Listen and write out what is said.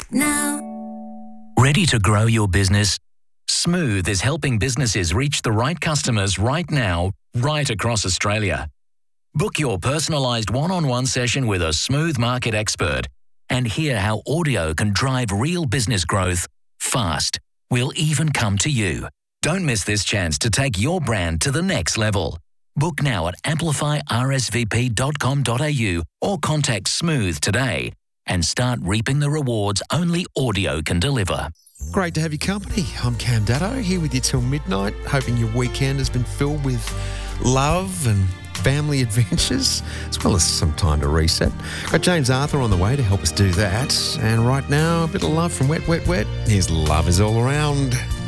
now. Ready to grow your business? Smooth is helping businesses reach the right customers right now, right across Australia. Book your personalised one-on-one session with a Smooth market expert and hear how audio can drive real business growth fast. We'll even come to you. Don't miss this chance to take your brand to the next level. Book now at amplifyrsvp.com.au or contact Smooth today and start reaping the rewards only audio can deliver. Great to have your company. I'm Cam Datto, here with you till midnight, hoping your weekend has been filled with love and family adventures, as well as some time to reset. Got James Arthur on the way to help us do that. And right now, a bit of love from Wet, Wet, Wet. Here's Love Is All Around.